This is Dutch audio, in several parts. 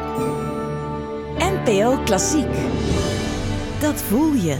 NPO Klassiek. Dat voel je.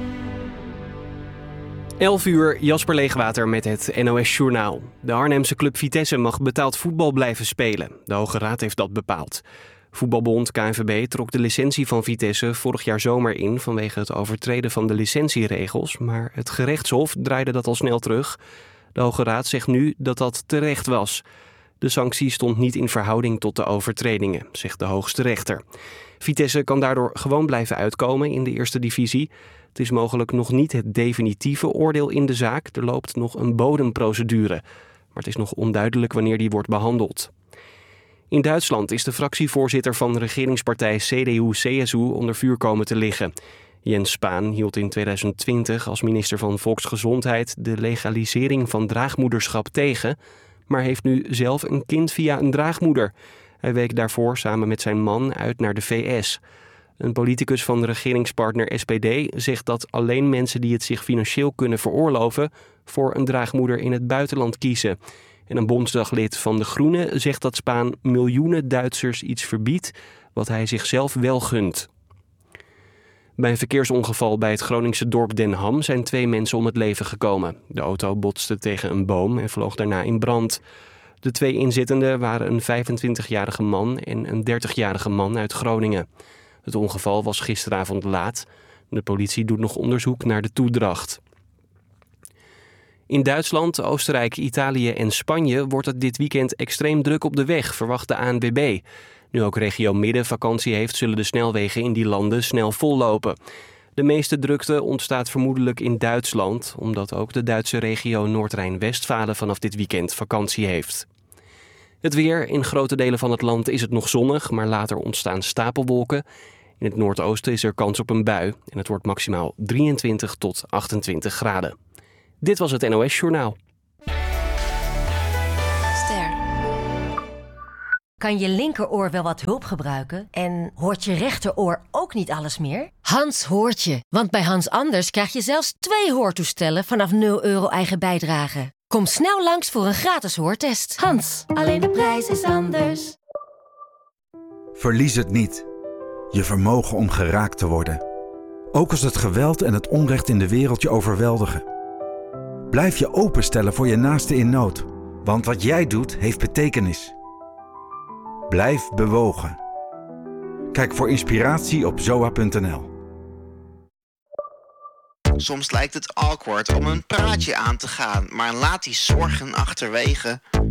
11:00, Jasper Leegwater met het NOS Journaal. De Arnhemse club Vitesse mag betaald voetbal blijven spelen. De Hoge Raad heeft dat bepaald. Voetbalbond KNVB trok de licentie van Vitesse vorig jaar zomer in vanwege het overtreden van de licentieregels, maar het gerechtshof draaide dat al snel terug. De Hoge Raad zegt nu dat dat terecht was. De sanctie stond niet in verhouding tot de overtredingen, zegt de hoogste rechter. Vitesse kan daardoor gewoon blijven uitkomen in de eerste divisie. Het is mogelijk nog niet het definitieve oordeel in de zaak. Er loopt nog een bodemprocedure. Maar het is nog onduidelijk wanneer die wordt behandeld. In Duitsland is de fractievoorzitter van de regeringspartij CDU-CSU onder vuur komen te liggen. Jens Spahn hield in 2020 als minister van Volksgezondheid de legalisering van draagmoederschap tegen, maar heeft nu zelf een kind via een draagmoeder. Hij week daarvoor samen met zijn man uit naar de VS. Een politicus van de regeringspartner SPD zegt dat alleen mensen die het zich financieel kunnen veroorloven voor een draagmoeder in het buitenland kiezen. En een bondsdaglid van de Groenen zegt dat Spahn miljoenen Duitsers iets verbiedt wat hij zichzelf wel gunt. Bij een verkeersongeval bij het Groningse dorp Den Ham zijn 2 mensen om het leven gekomen. De auto botste tegen een boom en vloog daarna in brand. De 2 inzittenden waren een 25-jarige man en een 30-jarige man uit Groningen. Het ongeval was gisteravond laat. De politie doet nog onderzoek naar de toedracht. In Duitsland, Oostenrijk, Italië en Spanje wordt het dit weekend extreem druk op de weg, verwacht de ANWB. Nu ook regio Midden vakantie heeft, zullen de snelwegen in die landen snel vollopen. De meeste drukte ontstaat vermoedelijk in Duitsland, omdat ook de Duitse regio Noord-Rijn-Westfalen vanaf dit weekend vakantie heeft. Het weer. In grote delen van het land is het nog zonnig, maar later ontstaan stapelwolken. In het noordoosten is er kans op een bui en het wordt maximaal 23 tot 28 graden. Dit was het NOS Journaal. Ster. Kan je linkeroor wel wat hulp gebruiken? En hoort je rechteroor ook niet alles meer? Hans hoort je, want bij Hans Anders krijg je zelfs 2 hoortoestellen vanaf €0 eigen bijdrage. Kom snel langs voor een gratis hoortest. Hans, alleen de prijs is anders. Verlies het niet. Je vermogen om geraakt te worden. Ook als het geweld en het onrecht in de wereld je overweldigen. Blijf je openstellen voor je naaste in nood. Want wat jij doet, heeft betekenis. Blijf bewogen. Kijk voor inspiratie op zoa.nl. Soms lijkt het awkward om een praatje aan te gaan, maar laat die zorgen achterwege.